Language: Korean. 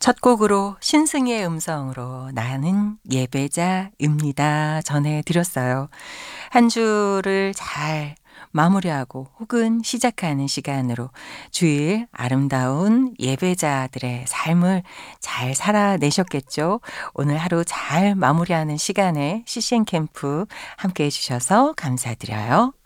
첫 곡으로 신승희의 음성으로 나는 예배자입니다 전해드렸어요. 한 주를 잘 마무리하고 혹은 시작하는 시간으로 주일 아름다운 예배자들의 삶을 잘 살아내셨겠죠? 오늘 하루 잘 마무리하는 시간에 CCN 캠프 함께 해주셔서 감사드려요.